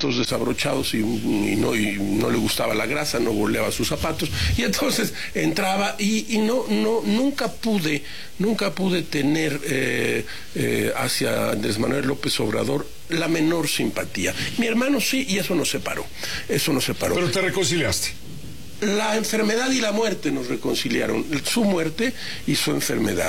zapatos desabrochados y no le gustaba la grasa, no boleaba sus zapatos, y entonces entraba y nunca pude tener hacia Andrés Manuel López Obrador la menor simpatía. Mi hermano sí, y eso nos separó. Pero te reconciliaste. La enfermedad y la muerte nos reconciliaron, su muerte y su enfermedad.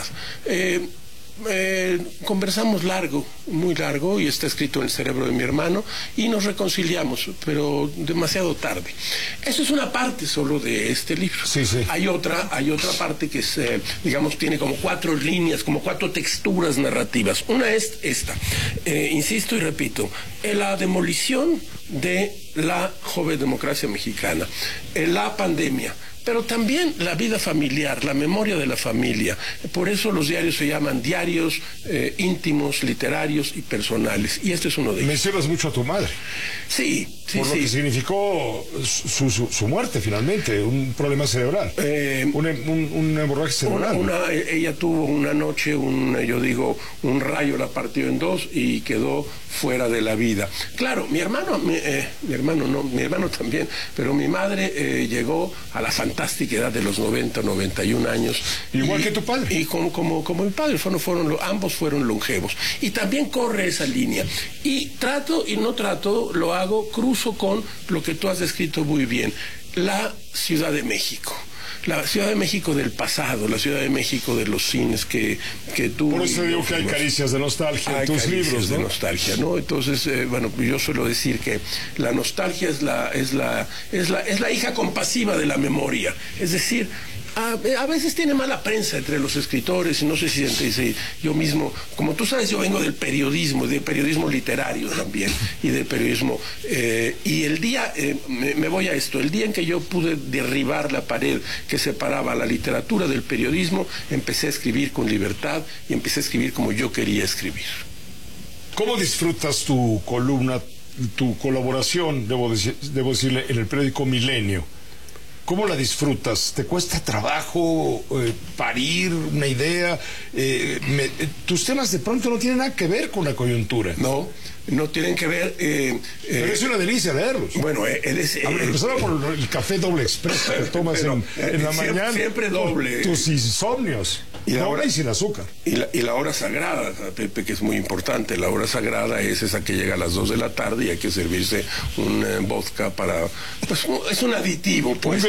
Conversamos largo, muy largo, y está escrito en el cerebro de mi hermano, y nos reconciliamos, pero demasiado tarde. Eso es una parte solo de este libro. Sí. Hay otra parte que es, digamos, tiene como 4 líneas, como 4 texturas narrativas. Una es esta, insisto y repito, la demolición de la joven democracia mexicana, la pandemia, pero también la vida familiar, la memoria de la familia. Por eso los diarios se llaman diarios íntimos, literarios y personales. Y este es uno de ellos. Mencionas mucho a tu madre. Sí. Por lo que significó su muerte, finalmente, un problema cerebral. Una hemorragia cerebral. Ella tuvo una noche, un rayo la partió en 2 y quedó fuera de la vida. Claro, mi hermano también, pero mi madre llegó a la fantástica edad de los 90, 91 años. Igual que tu padre. Y como mi padre, ambos fueron longevos. Y también corre esa línea. Y trato y no trato, lo hago, cruzo con lo que tú has descrito muy bien, la Ciudad de México. La Ciudad de México del pasado, la Ciudad de México de los cines que tú... Por eso digo que hay caricias de nostalgia en tus libros, ¿no? De nostalgia, ¿no? Entonces, yo suelo decir que la nostalgia es la hija compasiva de la memoria. Es decir, a veces tiene mala prensa entre los escritores, y no sé si yo mismo, como tú sabes, yo vengo del periodismo literario también, y del periodismo, y el día, me voy a esto, el día en que yo pude derribar la pared que separaba la literatura del periodismo, empecé a escribir con libertad y empecé a escribir como yo quería escribir. ¿Cómo disfrutas tu columna, tu colaboración, debo decirle, en el periódico Milenio? ¿Cómo la disfrutas? ¿Te cuesta trabajo parir una idea? Tus temas de pronto no tienen nada que ver con la coyuntura. No tienen que ver... pero es una delicia leerlos. Bueno, empezando por el café doble expreso que tomas en la mañana. Siempre doble. Tus insomnios. Y sin azúcar. Y la hora sagrada, Pepe, que es muy importante. La hora sagrada es esa que llega a las 2 de la tarde y hay que servirse un vodka para... Pues es un aditivo, pues.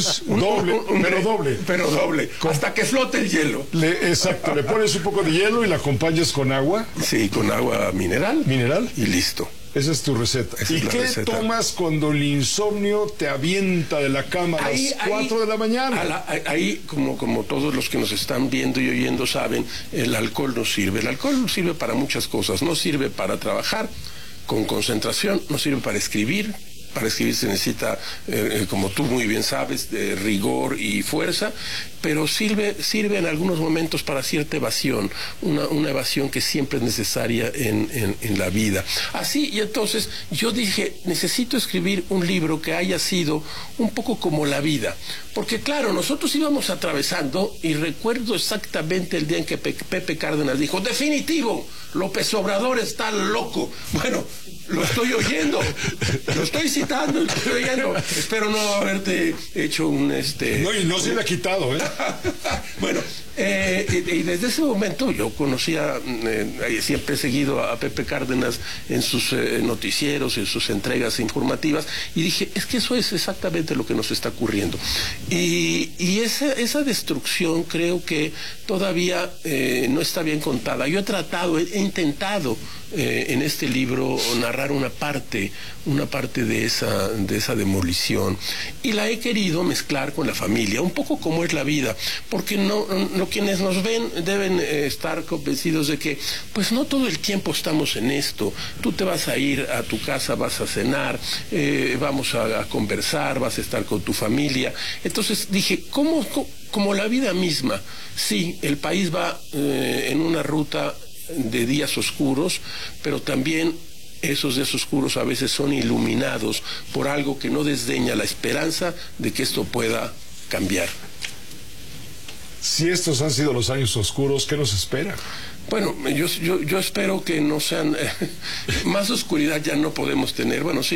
Pero doble. Hasta que flote el hielo. Exacto. Le pones un poco de hielo y la acompañas con agua. Sí, con agua mineral. Y listo. Esa es tu receta. ¿Y qué tomas cuando el insomnio te avienta de la cama a las 4 de la mañana? Ahí, como todos los que nos están viendo y oyendo saben, el alcohol no sirve. El alcohol no sirve para muchas cosas. No sirve para trabajar con concentración, no sirve para escribir. Para escribir se necesita, como tú muy bien sabes, rigor y fuerza, pero sirve en algunos momentos para cierta evasión, una evasión que siempre es necesaria en la vida. Así, y entonces yo dije, necesito escribir un libro que haya sido un poco como la vida, porque claro, nosotros íbamos atravesando, y recuerdo exactamente el día en que Pepe Cárdenas dijo, definitivo, López Obrador está loco. Bueno, lo estoy oyendo, lo estoy citando, lo estoy oyendo. Espero no haberte hecho un... No, y no se le ha quitado, ¿eh? Bueno, y desde ese momento yo conocía, siempre he seguido a Pepe Cárdenas en sus noticieros, en sus entregas informativas, y dije, es que eso es exactamente lo que nos está ocurriendo. Y esa destrucción creo que todavía no está bien contada. Yo he intentado en este libro narrar una parte de esa demolición, y la he querido mezclar con la familia, un poco como es la vida, porque no quienes nos ven deben estar convencidos de que pues no todo el tiempo estamos en esto. Tú te vas a ir a tu casa, vas a cenar, vamos a conversar, vas a estar con tu familia. Entonces dije, como la vida misma, sí, el país va en una ruta de días oscuros, pero también esos días oscuros a veces son iluminados por algo que no desdeña la esperanza de que esto pueda cambiar. Si estos han sido los años oscuros, ¿qué nos espera? Bueno, yo espero que no sean... más oscuridad ya no podemos tener. Bueno, sí.